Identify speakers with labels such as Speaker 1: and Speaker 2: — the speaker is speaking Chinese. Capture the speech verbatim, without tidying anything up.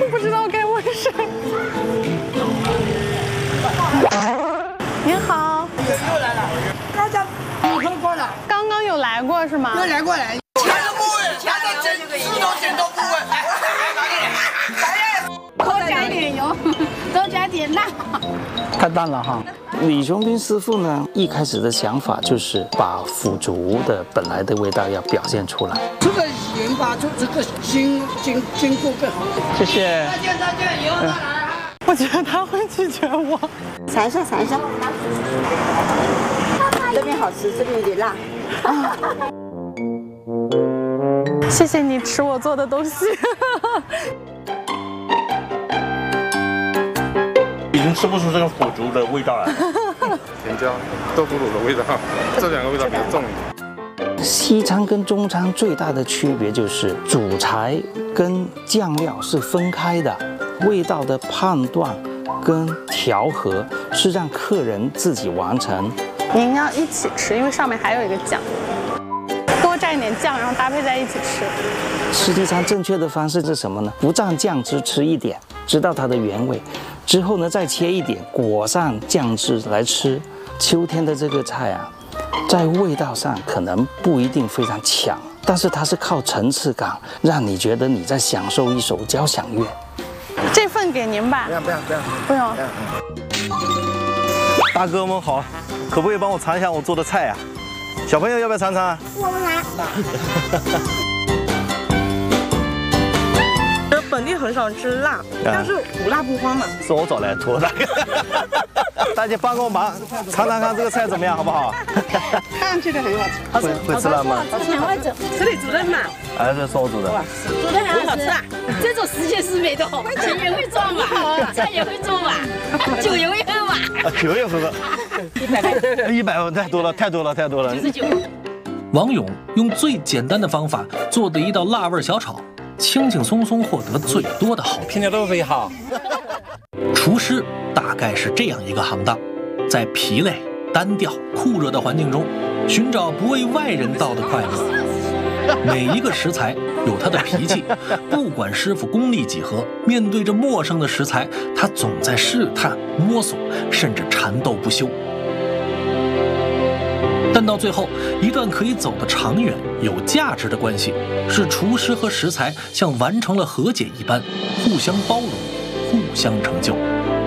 Speaker 1: 不知道该问谁。您好，
Speaker 2: 又来了，大家你喝过了？
Speaker 1: 刚刚有来过是吗？
Speaker 2: 又来过来。钱的部位，钱的剪，石头剪刀部位。
Speaker 3: 多加点油，多加点辣。
Speaker 4: 太淡了哈。李雄斌师傅呢，一开始的想法就是把腐竹的本来的味道要表现出来。
Speaker 2: 这个盐巴就这个经经经过更好。
Speaker 4: 谢谢。
Speaker 2: 再见再见，以后再来。
Speaker 1: 我觉得他会拒绝我。
Speaker 5: 尝一下，尝一下。这边好吃，这边有点辣。啊、
Speaker 1: 谢谢你吃我做的东西。
Speaker 6: 已经吃不出这个腐竹的味道来了。
Speaker 7: 甜椒、豆腐乳的味道，这两个味道比较重一点。
Speaker 4: 西餐跟中餐最大的区别就是主材跟酱料是分开的，味道的判断跟调和是让客人自己完成。
Speaker 1: 您要一起吃，因为上面还有一个酱，多蘸一点酱，然后搭配在一起吃。
Speaker 4: 实际上正确的方式是什么呢？不蘸酱汁吃一点，知道它的原味，之后呢再切一点，裹上酱汁来吃。秋天的这个菜啊，在味道上可能不一定非常强，但是它是靠层次感，让你觉得你在享受一首交响乐。
Speaker 1: 这份给您吧。
Speaker 7: 不要不要不要
Speaker 1: 不用。
Speaker 8: 大哥们好，可不可以帮我尝一下我做的菜啊？小朋友要不要尝尝啊？
Speaker 3: 我们来。
Speaker 9: 本地很少吃辣，但是无辣不欢嘛。
Speaker 8: 是我找来托的。大家帮个忙，尝尝看这个菜怎么样，好不好？
Speaker 9: 看上去的很好吃。
Speaker 8: 会会吃辣吗？
Speaker 3: 很会整，
Speaker 9: 是你煮的嘛？
Speaker 8: 还是我煮的？
Speaker 3: 煮的很好吃啊！这种世界是美的，钱也会赚嘛，菜也会做嘛，酒也会喝嘛。
Speaker 8: 啊，酒也喝了。
Speaker 3: 一百块。
Speaker 8: 一百块太多了，太多了，太多了。
Speaker 3: 九十九。
Speaker 10: 王勇用最简单的方法做的一道辣味小炒，轻轻松松获得最多的好评。
Speaker 8: 评价都非常好。
Speaker 10: 厨师大概是这样一个行当，在疲累、单调、酷热的环境中，寻找不为外人道的快乐。每一个食材有它的脾气，不管师傅功力几何，面对着陌生的食材，他总在试探、摸索，甚至缠斗不休。但到最后，一段可以走得长远、有价值的关系，是厨师和食材像完成了和解一般，互相包容，互相成就。